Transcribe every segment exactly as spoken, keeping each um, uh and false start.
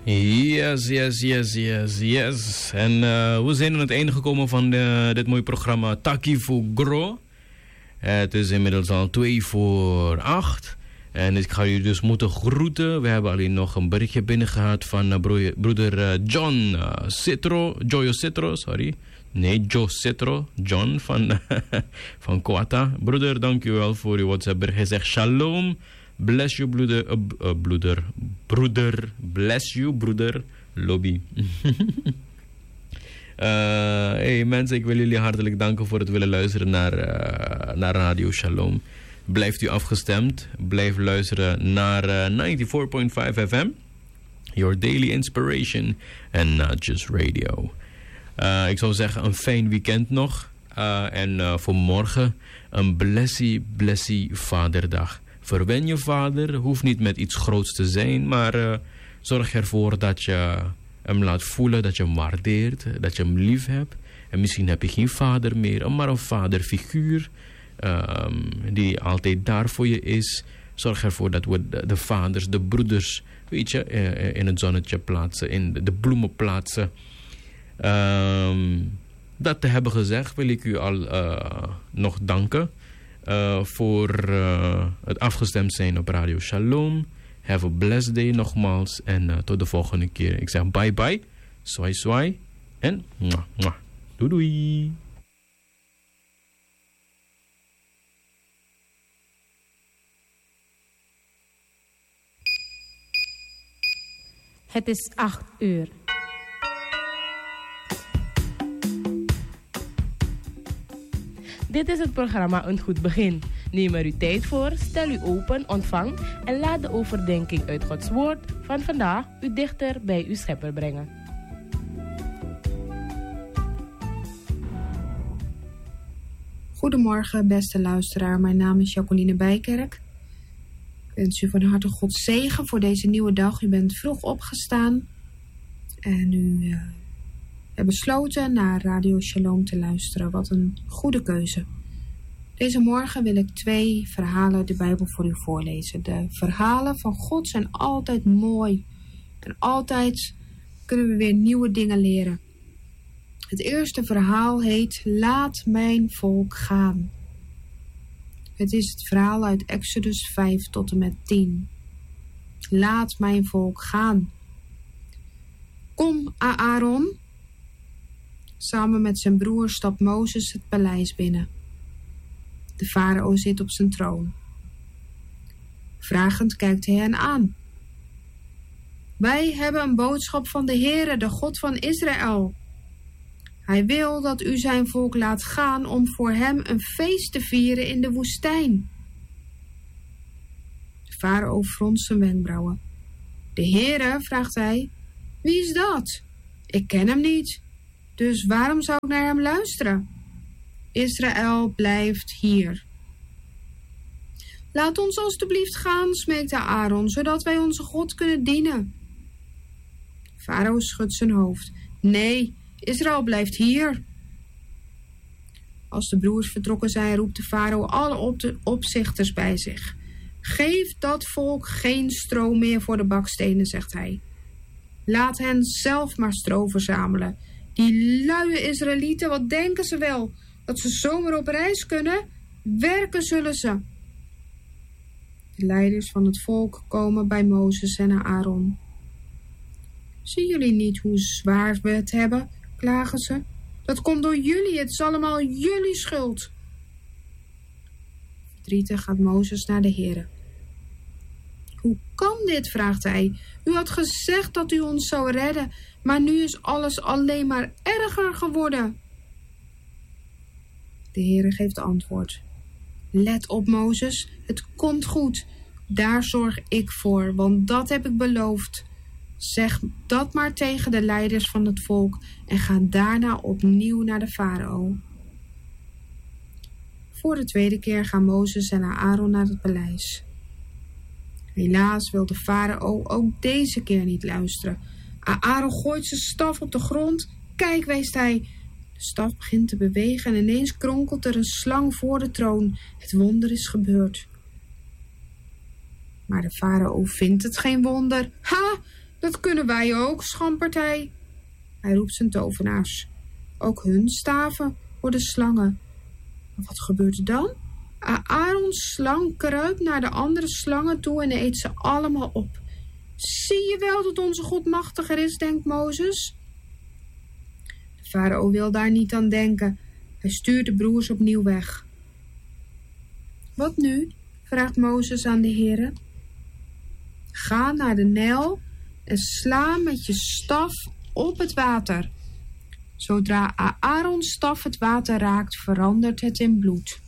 Yes, yes, yes, yes, yes. En uh, we zijn aan het einde gekomen van de, dit mooie programma Taki Fu Gro. Het is inmiddels al twee voor acht. En ik ga jullie dus moeten groeten. We hebben alleen nog een berichtje binnengehad van uh, broer, broeder uh, John uh, Citro. Joyo Citro, sorry. Nee, Joe Citro. John van, van Kwata. Broeder, dankjewel voor uw WhatsApp bericht. Hij zegt shalom. Bless you, broeder. Uh, uh, broeder. Broeder. Bless you, broeder. Lobby. uh, hey mensen, ik wil jullie hartelijk danken voor het willen luisteren naar, uh, naar Radio Shalom. Blijft u afgestemd. Blijf luisteren naar uh, ninety-four point five F M. Your daily inspiration. And not just radio. Uh, ik zou zeggen een fijn weekend nog. Uh, en uh, voor morgen een blessie, blessie vaderdag. Verwen je vader, hoeft niet met iets groots te zijn, maar uh, zorg ervoor dat je hem laat voelen, dat je hem waardeert, dat je hem lief hebt. En misschien heb je geen vader meer, maar een vaderfiguur uh, die altijd daar voor je is. Zorg ervoor dat we de, de vaders, de broeders, weet je, uh, in het zonnetje plaatsen, in de, de bloemen plaatsen. Um, dat te hebben gezegd wil ik u al uh, nog danken. Uh, voor uh, het afgestemd zijn op Radio Shalom. Have a blessed day nogmaals. En uh, tot de volgende keer. Ik zeg bye bye. Swai swai. En mwah, mwah. Doei doei. Het is acht uur. Dit is het programma Een Goed Begin. Neem er uw tijd voor, stel u open, ontvang en laat de overdenking uit Gods Woord van vandaag u dichter bij uw Schepper brengen. Goedemorgen beste luisteraar, mijn naam is Jacqueline Bijkerk. Ik wens u van harte Gods zegen voor deze nieuwe dag. U bent vroeg opgestaan en u uh, hebt besloten naar Radio Shalom te luisteren. Wat een goede keuze. Deze morgen wil ik twee verhalen uit de Bijbel voor u voorlezen. De verhalen van God zijn altijd mooi. En altijd kunnen we weer nieuwe dingen leren. Het eerste verhaal heet Laat mijn volk gaan. Het is het verhaal uit Exodus vijf tot en met tien. Laat mijn volk gaan. Kom, Aaron. Samen met zijn broer stapt Mozes het paleis binnen. De farao zit op zijn troon. Vragend kijkt hij hen aan. Wij hebben een boodschap van de Heere, de God van Israël. Hij wil dat u zijn volk laat gaan om voor hem een feest te vieren in de woestijn. De farao fronst zijn wenkbrauwen. De Heere, vraagt hij, wie is dat? Ik ken hem niet, dus waarom zou ik naar hem luisteren? Israël blijft hier. Laat ons alstublieft gaan, smeekte Aaron, zodat wij onze God kunnen dienen. Farao schudt zijn hoofd. Nee, Israël blijft hier. Als de broers vertrokken zijn, roept de farao alle op de opzichters bij zich. Geef dat volk geen stro meer voor de bakstenen, zegt hij. Laat hen zelf maar stro verzamelen. Die luie Israëlieten, wat denken ze wel? Dat ze zomaar op reis kunnen? Werken zullen ze. De leiders van het volk komen bij Mozes en Aaron. Zien jullie niet hoe zwaar we het hebben, klagen ze. Dat komt door jullie, het is allemaal jullie schuld. Verdrietig gaat Mozes naar de Heere. Hoe kan dit, vraagt hij. U had gezegd dat u ons zou redden, maar nu is alles alleen maar erger geworden. De Heere geeft antwoord. Let op, Mozes, het komt goed. Daar zorg ik voor, want dat heb ik beloofd. Zeg dat maar tegen de leiders van het volk en ga daarna opnieuw naar de farao. Voor de tweede keer gaan Mozes en Aaron naar het paleis. Helaas wil de farao ook deze keer niet luisteren. Aaron gooit zijn staf op de grond. Kijk, wijst hij. De staf begint te bewegen en ineens kronkelt er een slang voor de troon. Het wonder is gebeurd. Maar de farao vindt het geen wonder. Ha! Dat kunnen wij ook, schampert hij. Hij roept zijn tovenaars. Ook hun staven worden slangen. Maar wat gebeurt er dan? Aarons slang kruipt naar de andere slangen toe en eet ze allemaal op. Zie je wel dat onze God machtiger is, denkt Mozes. De farao wil daar niet aan denken. Hij stuurt de broers opnieuw weg. Wat nu? Vraagt Mozes aan de Heere. Ga naar de Nijl en sla met je staf op het water. Zodra Aarons staf het water raakt, verandert het in bloed.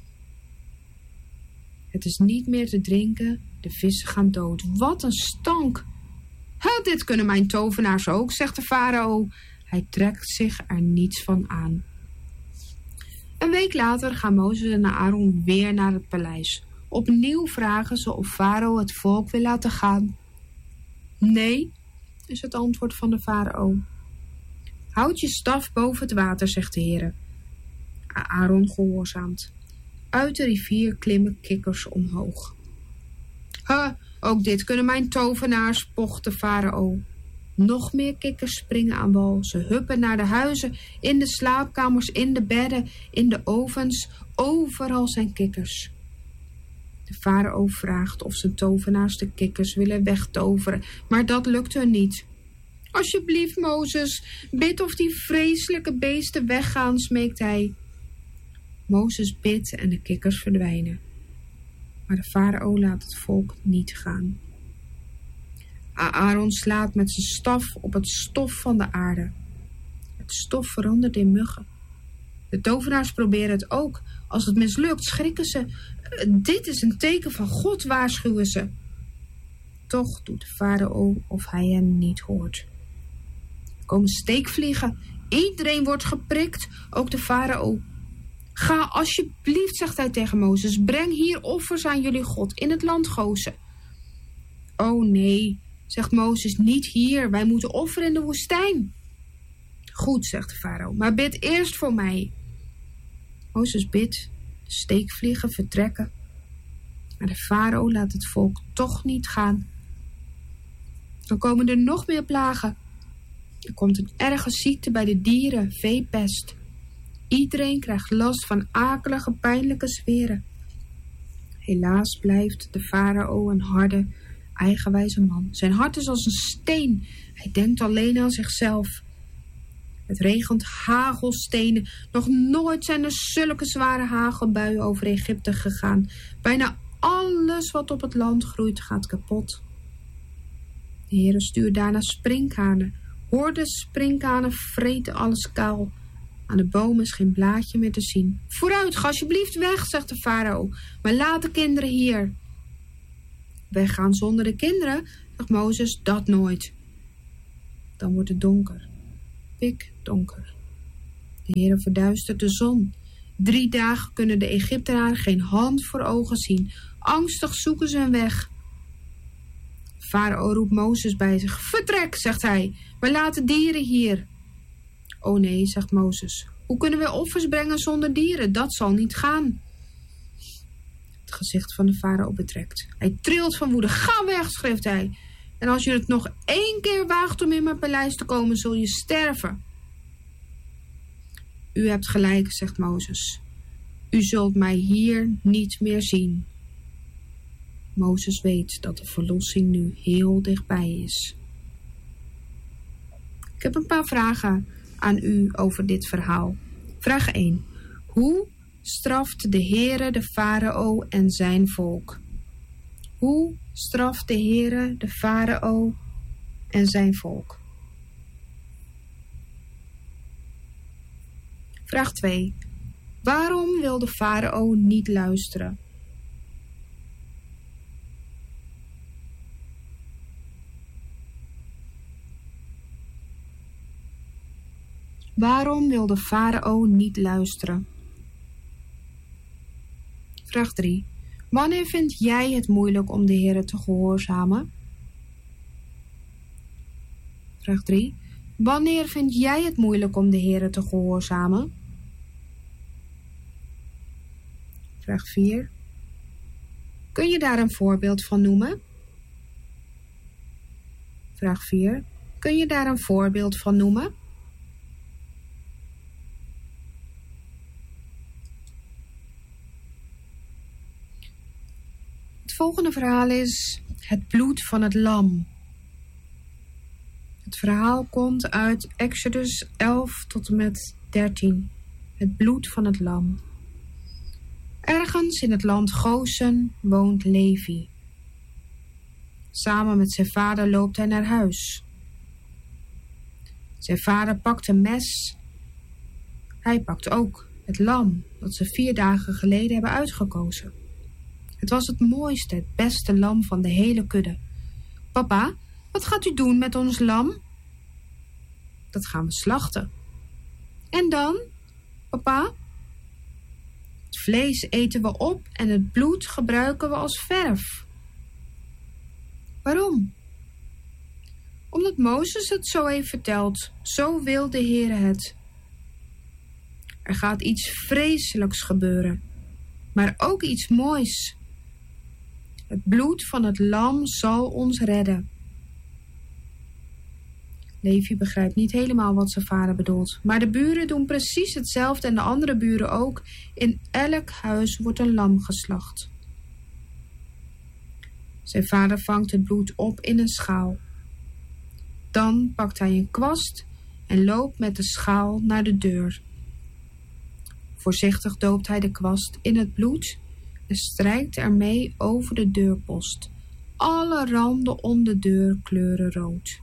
Het is niet meer te drinken, de vissen gaan dood. Wat een stank! Ha, dit kunnen mijn tovenaars ook, zegt de farao. Hij trekt zich er niets van aan. Een week later gaan Mozes en Aaron weer naar het paleis. Opnieuw vragen ze of farao het volk wil laten gaan. Nee, is het antwoord van de farao. Houd je staf boven het water, zegt de Heere. Aaron gehoorzaamt. Uit de rivier klimmen kikkers omhoog. Huh, ook dit kunnen mijn tovenaars, pocht de farao. Nog meer kikkers springen aan wal. Ze huppen naar de huizen, in de slaapkamers, in de bedden, in de ovens. Overal zijn kikkers. De farao vraagt of zijn tovenaars de kikkers willen wegtoveren, maar dat lukt hun niet. Alsjeblieft, Mozes, bid of die vreselijke beesten weggaan, smeekt hij. Mozes bidt en de kikkers verdwijnen. Maar de farao laat het volk niet gaan. Aaron slaat met zijn staf op het stof van de aarde. Het stof verandert in muggen. De tovenaars proberen het ook. Als het mislukt, schrikken ze. Dit is een teken van God, waarschuwen ze. Toch doet de farao of hij hen niet hoort. Er komen steekvliegen. Iedereen wordt geprikt, ook de farao. Ga alsjeblieft, zegt hij tegen Mozes, breng hier offers aan jullie God in het land Gozen. Oh nee, zegt Mozes, niet hier, wij moeten offeren in de woestijn. Goed, zegt de farao, maar bid eerst voor mij. Mozes bidt, de steekvliegen vertrekken. Maar de farao laat het volk toch niet gaan. Dan komen er nog meer plagen. Er komt een erge ziekte bij de dieren, veepest. Iedereen krijgt last van akelige, pijnlijke zweren. Helaas blijft de farao een harde, eigenwijze man. Zijn hart is als een steen. Hij denkt alleen aan zichzelf. Het regent hagelstenen. Nog nooit zijn er zulke zware hagelbuien over Egypte gegaan. Bijna alles wat op het land groeit gaat kapot. De Heere stuurt daarna sprinkhanen. Horden sprinkhanen vreten alles kaal. Aan de bomen is geen blaadje meer te zien. Vooruit, ga alsjeblieft weg, zegt de farao. Maar laat de kinderen hier. Weggaan zonder de kinderen, zegt Mozes, dat nooit. Dan wordt het donker. Pikdonker. De Heere verduistert de zon. Drie dagen kunnen de Egyptenaren geen hand voor ogen zien. Angstig zoeken ze een weg. De farao roept Mozes bij zich. Vertrek, zegt hij, maar laat de dieren hier. Oh nee, zegt Mozes. Hoe kunnen we offers brengen zonder dieren? Dat zal niet gaan. Het gezicht van de farao betrekt. Hij trilt van woede. Ga weg, schreeuwt hij. En als je het nog één keer waagt om in mijn paleis te komen, zul je sterven. U hebt gelijk, zegt Mozes. U zult mij hier niet meer zien. Mozes weet dat de verlossing nu heel dichtbij is. Ik heb een paar vragen aan u over dit verhaal. Vraag één. Hoe straft de Heere de farao en zijn volk? Hoe straft de Heere de farao en zijn volk? Vraag twee. Waarom wil de farao niet luisteren? Waarom wil de farao niet luisteren? Vraag drie. Wanneer vind jij het moeilijk om de Heere te gehoorzamen? Vraag drie. Wanneer vind jij het moeilijk om de Heere te gehoorzamen? Vraag vier. Kun je daar een voorbeeld van noemen? Vraag vier. Kun je daar een voorbeeld van noemen? Het volgende verhaal is het bloed van het lam. Het verhaal komt uit Exodus elf tot en met dertien. Het bloed van het lam. Ergens in het land Gosen woont Levi. Samen met zijn vader loopt hij naar huis. Zijn vader pakt een mes. Hij pakt ook het lam dat ze vier dagen geleden hebben uitgekozen. Het was het mooiste, het beste lam van de hele kudde. Papa, wat gaat u doen met ons lam? Dat gaan we slachten. En dan, papa? Het vlees eten we op en het bloed gebruiken we als verf. Waarom? Omdat Mozes het zo heeft verteld. Zo wil de Heer het. Er gaat iets vreselijks gebeuren, maar ook iets moois. Het bloed van het lam zal ons redden. Levi begrijpt niet helemaal wat zijn vader bedoelt, maar de buren doen precies hetzelfde en de andere buren ook. In elk huis wordt een lam geslacht. Zijn vader vangt het bloed op in een schaal. Dan pakt hij een kwast en loopt met de schaal naar de deur. Voorzichtig doopt hij de kwast in het bloed en strijkt ermee over de deurpost. Alle randen om de deur kleuren rood.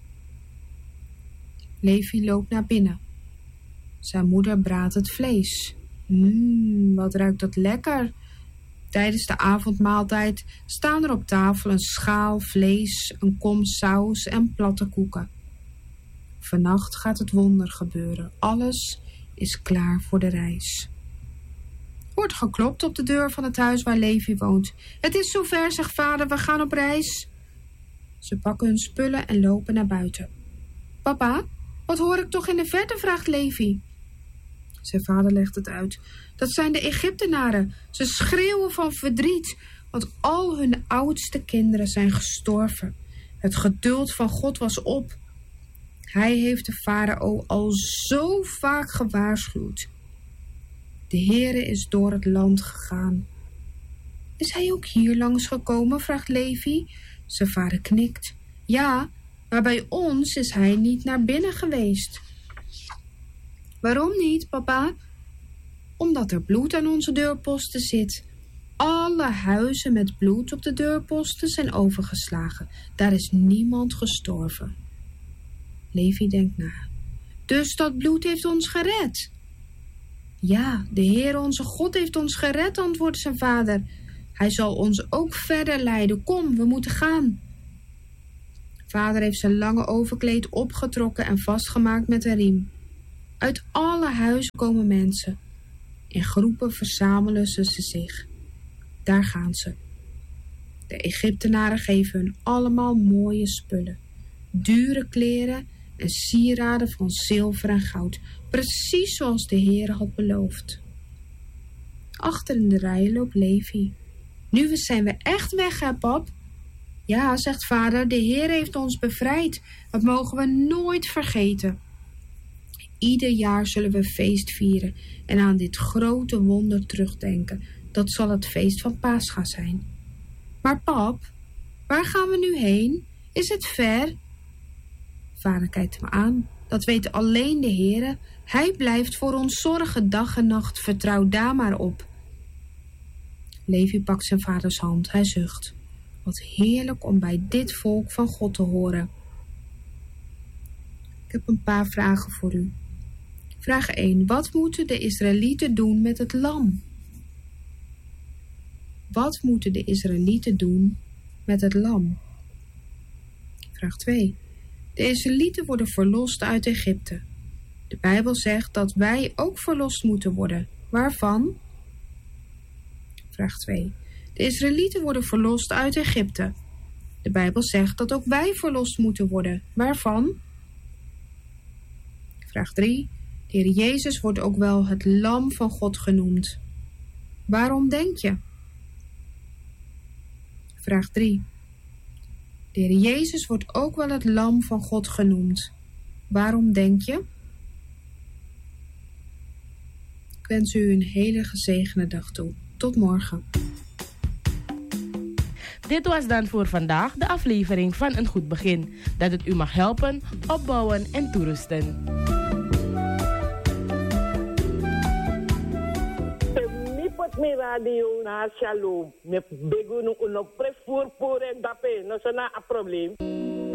Levi loopt naar binnen. Zijn moeder braadt het vlees. Mmm, wat ruikt dat lekker. Tijdens de avondmaaltijd staan er op tafel een schaal vlees, een kom saus en platte koeken. Vannacht gaat het wonder gebeuren. Alles is klaar voor de reis. Wordt geklopt op de deur van het huis waar Levi woont. Het is zover, zegt vader, we gaan op reis. Ze pakken hun spullen en lopen naar buiten. Papa, wat hoor ik toch in de verte, vraagt Levi. Zijn vader legt het uit. Dat zijn de Egyptenaren. Ze schreeuwen van verdriet, want al hun oudste kinderen zijn gestorven. Het geduld van God was op. Hij heeft de farao al zo vaak gewaarschuwd. De Heere is door het land gegaan. Is hij ook hier langsgekomen, vraagt Levi. Zijn vader knikt. Ja, maar bij ons is hij niet naar binnen geweest. Waarom niet, papa? Omdat er bloed aan onze deurposten zit. Alle huizen met bloed op de deurposten zijn overgeslagen. Daar is niemand gestorven. Levi denkt na. Dus dat bloed heeft ons gered? Ja, de Heer onze God heeft ons gered, antwoordt zijn vader. Hij zal ons ook verder leiden. Kom, we moeten gaan. Vader heeft zijn lange overkleed opgetrokken en vastgemaakt met een riem. Uit alle huizen komen mensen. In groepen verzamelen ze zich. Daar gaan ze. De Egyptenaren geven hun allemaal mooie spullen. Dure kleren en sieraden van zilver en goud. Precies zoals de Heer had beloofd. Achter in de rij loopt Levi. Nu zijn we echt weg, hè, pap? Ja, zegt vader, de Heer heeft ons bevrijd. Dat mogen we nooit vergeten. Ieder jaar zullen we feest vieren en aan dit grote wonder terugdenken. Dat zal het feest van Pascha zijn. Maar pap, waar gaan we nu heen? Is het ver? Vader kijkt hem aan. Dat weet alleen de Heere. Hij blijft voor ons zorgen dag en nacht. Vertrouw daar maar op. Levi pakt zijn vaders hand. Hij zucht. Wat heerlijk om bij dit volk van God te horen. Ik heb een paar vragen voor u. Vraag één. Wat moeten de Israëlieten doen met het lam? Wat moeten de Israëlieten doen met het lam? Vraag twee. De Israëlieten worden verlost uit Egypte. De Bijbel zegt dat wij ook verlost moeten worden. Waarvan? Vraag twee. De Israëlieten worden verlost uit Egypte. De Bijbel zegt dat ook wij verlost moeten worden. Waarvan? Vraag drie. De Heer Jezus wordt ook wel het lam van God genoemd. Waarom denk je? Vraag drie. De Heer Jezus wordt ook wel het lam van God genoemd. Waarom denk je? Ik wens u een hele gezegende dag toe. Tot morgen. Dit was dan voor vandaag de aflevering van Een Goed Begin. Dat het u mag helpen, opbouwen en toerusten. Mi radio na Shalom. Me begunu uno prefor por en dape. No sana a probleem.